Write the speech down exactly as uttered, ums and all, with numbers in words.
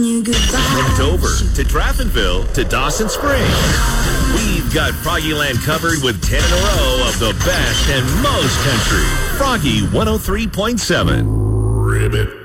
From Dover to Draftonville to Dawson Springs, we've got Froggyland covered with ten in a row of the best and most country. Froggy one oh three point seven. Ribbit.